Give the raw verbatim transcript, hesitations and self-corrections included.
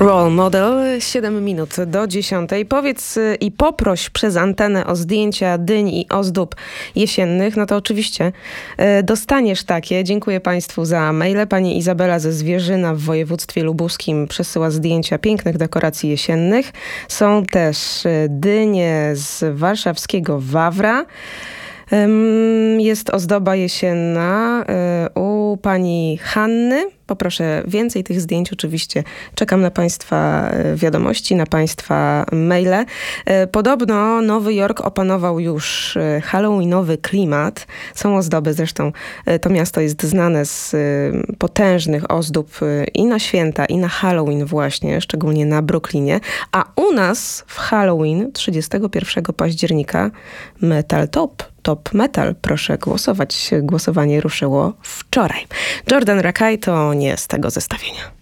Role Model, siedem minut do dziesiątej. Powiedz i poproś przez antenę o zdjęcia dyń i ozdób jesiennych. No to oczywiście dostaniesz takie. Dziękuję Państwu za maile. Pani Izabela ze Zwierzyna w województwie lubuskim przesyła zdjęcia pięknych dekoracji jesiennych. Są też dynie z warszawskiego Wawra. Jest ozdoba jesienna u pani Hanny. Poproszę więcej tych zdjęć. Oczywiście czekam na Państwa wiadomości, na Państwa maile. Podobno Nowy Jork opanował już halloweenowy klimat. Są ozdoby, zresztą to miasto jest znane z potężnych ozdób i na święta, i na Halloween właśnie, szczególnie na Brooklynie. A u nas w Halloween trzydziestego pierwszego października Metal Top. Top Metal. Proszę głosować. Głosowanie ruszyło wczoraj. Jordan Rakei to nie z tego zestawienia.